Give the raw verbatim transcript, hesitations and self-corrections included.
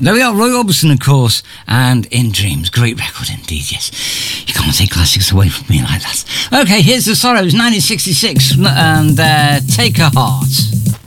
There we are, Roy Orbison, of course, and In Dreams. Great record indeed, yes. You can't take classics away from me like that. Okay, here's The Sorrows, nineteen sixty-six, and uh, Take a Heart.